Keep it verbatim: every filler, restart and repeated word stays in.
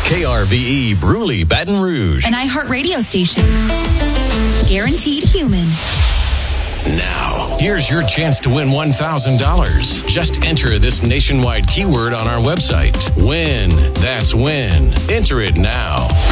K R V E Bruley, Baton Rouge. An iHeartRadio station. Guaranteed human. Now, here's your chance to win one thousand dollars. Just enter this nationwide keyword on our website. Win. That's win. Enter it now.